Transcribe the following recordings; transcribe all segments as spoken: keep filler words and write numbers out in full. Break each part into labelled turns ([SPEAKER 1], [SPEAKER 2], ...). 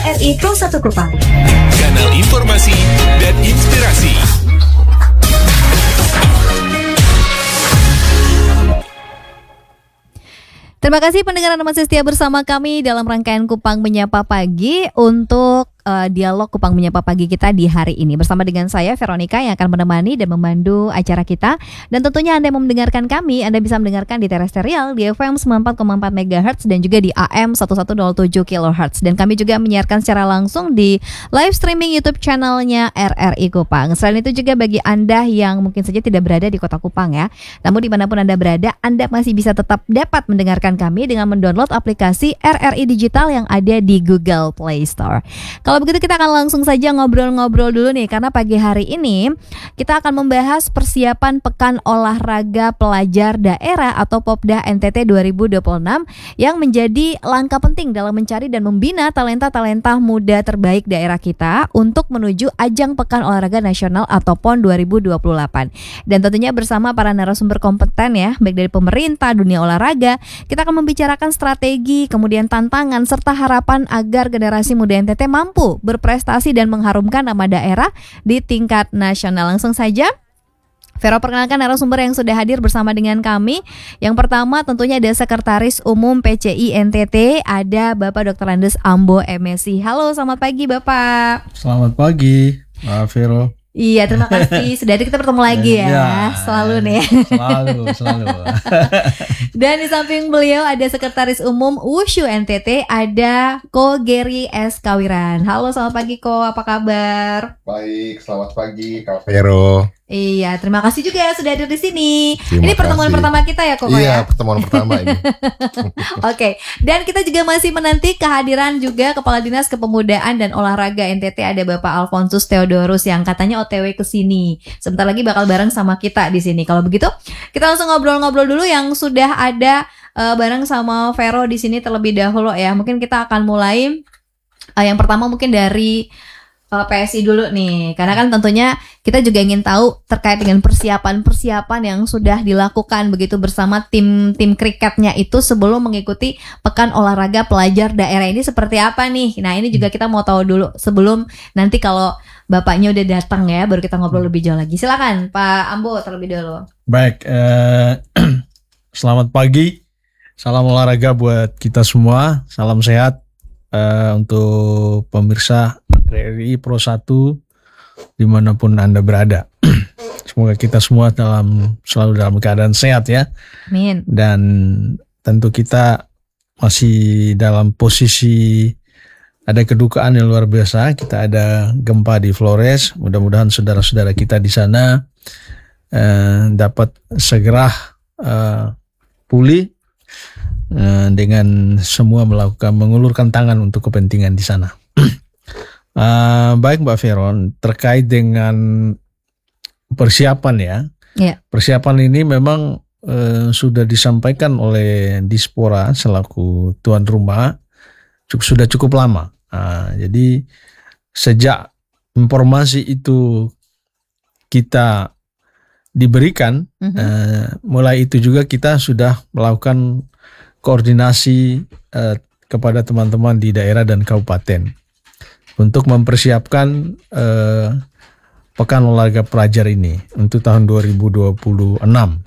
[SPEAKER 1] R I Pro satu Kupang,
[SPEAKER 2] kanal informasi dan inspirasi.
[SPEAKER 3] Terima kasih pendengar Anda masih setia bersama kami dalam rangkaian Kupang Menyapa Pagi untuk uh, dialog Kupang Menyapa Pagi kita di hari ini. Bersama dengan saya Veronica yang akan menemani dan memandu acara kita. Dan tentunya Anda yang mau mendengarkan kami, Anda bisa mendengarkan di terestrial di F M sembilan puluh empat koma empat megahertz dan juga di A M seribu seratus tujuh kilohertz. Dan kami juga menyiarkan secara langsung di live streaming YouTube channelnya R R I Kupang. Selain itu juga bagi Anda yang mungkin saja tidak berada di kota Kupang ya, namun dimanapun Anda berada, Anda masih bisa tetap dapat mendengarkan kami dengan mendownload aplikasi R R I Digital yang ada di Google Play Store. Kalau begitu kita akan langsung saja ngobrol-ngobrol dulu nih, karena pagi hari ini kita akan membahas persiapan Pekan Olahraga Pelajar Daerah atau Popda N T T dua ribu dua puluh enam yang menjadi langkah penting dalam mencari dan membina talenta-talenta muda terbaik daerah kita untuk menuju ajang Pekan Olahraga Nasional atau PON dua ribu dua puluh delapan. Dan tentunya bersama para narasumber kompeten ya, baik dari pemerintah, dunia olahraga, kita akan membicarakan strategi, kemudian tantangan, serta harapan agar generasi muda N T T mampu berprestasi dan mengharumkan nama daerah di tingkat nasional. Langsung saja Vero perkenalkan narasumber yang sudah hadir bersama dengan kami. Yang pertama tentunya ada Sekretaris Umum P C I N T T, ada Bapak Doktor Andes Ambo M Si. Halo, selamat pagi Bapak.
[SPEAKER 4] Selamat pagi Mbak Vero.
[SPEAKER 3] Iya, terima kasih. Sudah kita bertemu lagi ya,
[SPEAKER 4] ya
[SPEAKER 3] selalu nih.
[SPEAKER 4] Selalu, selalu.
[SPEAKER 3] Dan di samping beliau ada Sekretaris Umum Wushu N T T, ada Ko Geri S. Kawiran. Halo, selamat pagi Ko, apa kabar?
[SPEAKER 5] Baik, selamat pagi Kak Vero.
[SPEAKER 3] Iya, terima kasih juga ya sudah hadir di sini.
[SPEAKER 5] Terima
[SPEAKER 3] Ini pertemuan
[SPEAKER 5] kasih.
[SPEAKER 3] pertama kita ya Ko
[SPEAKER 5] Iya,
[SPEAKER 3] ya?
[SPEAKER 5] pertemuan pertama ini.
[SPEAKER 3] Oke, dan kita juga masih menanti kehadiran juga Kepala Dinas Kepemudaan dan Olahraga N T T, ada Bapak Alfonsus Theodorus yang katanya O T W ke sini. Sebentar lagi bakal bareng sama kita di sini. Kalau begitu, kita langsung ngobrol-ngobrol dulu yang sudah ada uh, bareng sama Vero di sini terlebih dahulu ya. Mungkin kita akan mulai uh, yang pertama mungkin dari uh, P S I dulu nih. Karena kan tentunya kita juga ingin tahu terkait dengan persiapan-persiapan yang sudah dilakukan begitu bersama tim-tim kriketnya itu sebelum mengikuti Pekan Olahraga Pelajar Daerah ini seperti apa nih. Nah, ini juga kita mau tahu dulu sebelum nanti kalau Bapaknya udah datang ya, baru kita ngobrol lebih jauh lagi. Silakan Pak Ambo terlebih dahulu.
[SPEAKER 4] Baik, eh, selamat pagi. Salam olahraga buat kita semua. Salam sehat eh, untuk pemirsa R R I Pro satu dimanapun Anda berada. Semoga kita semua dalam selalu dalam keadaan sehat ya.
[SPEAKER 3] Amin.
[SPEAKER 4] Dan tentu kita masih dalam posisi ada kedukaan yang luar biasa. Kita ada gempa di Flores. Mudah-mudahan saudara-saudara kita di sana eh, dapat segera eh, pulih eh, dengan semua melakukan mengulurkan tangan untuk kepentingan di sana. eh, baik Mbak Veron, terkait dengan persiapan ya.
[SPEAKER 3] Yeah.
[SPEAKER 4] Persiapan ini memang eh, sudah disampaikan oleh Dispora selaku tuan rumah cukup, sudah cukup lama. Nah, jadi sejak informasi itu kita diberikan, mm-hmm. eh, mulai itu juga kita sudah melakukan koordinasi eh, kepada teman-teman di daerah dan kabupaten untuk mempersiapkan eh, Pekan Olahraga Pelajar ini untuk tahun dua ribu dua puluh enam.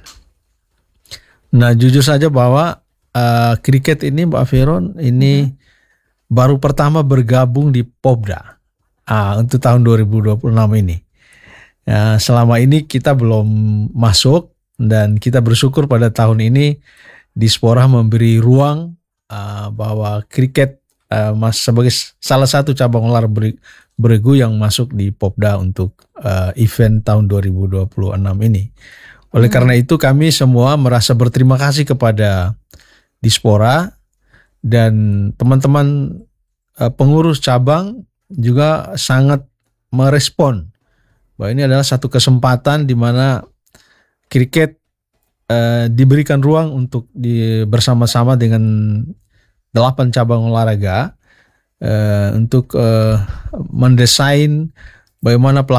[SPEAKER 4] Nah, jujur saja bahwa eh, kriket ini Mbak Veron ini mm-hmm. baru pertama bergabung di Popda ah, untuk tahun dua ribu dua puluh enam ini. Ya, selama ini kita belum masuk dan kita bersyukur pada tahun ini Dispora memberi ruang uh, bahwa kriket uh, mas, sebagai salah satu cabang olahraga beregu yang masuk di Popda untuk uh, event tahun dua ribu dua puluh enam ini. Oleh hmm. karena itu kami semua merasa berterima kasih kepada Dispora dan teman-teman uh, pengurus cabang juga sangat merespon bahwa ini adalah satu kesempatan di mana kriket uh, diberikan ruang untuk di, bersama-sama dengan delapan cabang olahraga uh, untuk uh, mendesain bagaimana pelaksanaan